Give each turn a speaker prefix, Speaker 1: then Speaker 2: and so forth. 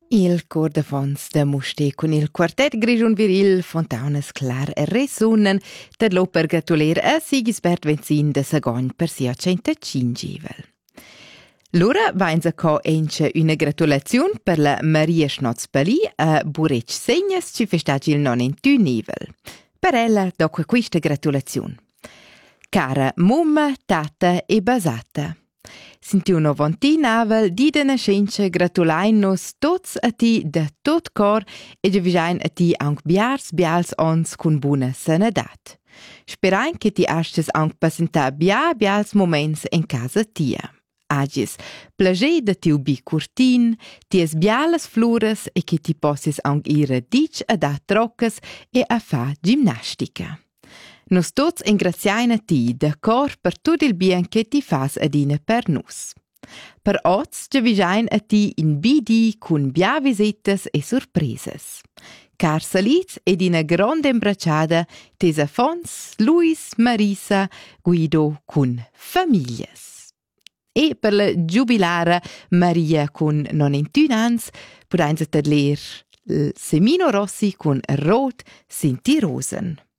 Speaker 1: Il cor de fons de Mustér con il quartet Grischun Viril fontaunas clar e resunan ter lo per gratuler a Sigisbert Benzin de Sagogn per sia 105 L'ora vainza co ence una gratulazione per la Maria Schnoz-Pali a Burec Segnas ci festaggi il 91 nivel. Per ella dopo questa gratulazione. Cara mumma, tata e basata. Sintiu novantinavel di de nascenza gratulain nos tots a ti de tot cor e giavisain a ti anc bials ons cun buna sanedat. Sperain che ti astes anc passenta bials moments en casa tia. Agis plager de tiu bi curtin, ties bialas flores e che ti possis anc ira dic a da troccas e a fa gimnastica. Nos tots ingraziain a ti de cor per tut il bien che ti fas adina per nus. Per oz giavisain a ti in bidi cun bia visitas e surprises. Car salits ed ina grande imbracciada tesa Fons, Luis, Marisa, Guido cun famiglias. E per la giubilara Maria cun 91 ans pudain se tadler Semino Rossi cun Rot Sinti Rosen.